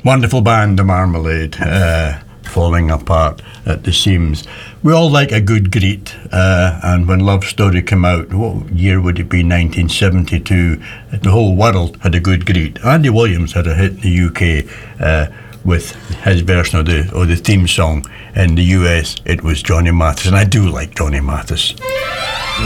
Wonderful band, The Marmalade, falling apart at the seams. We all like a good greet, and when Love Story came out, what year would it be, 1972, the whole world had a good greet. Andy Williams had a hit in the UK with his version of the theme song. In the US, it was Johnny Mathis, and I do like Johnny Mathis.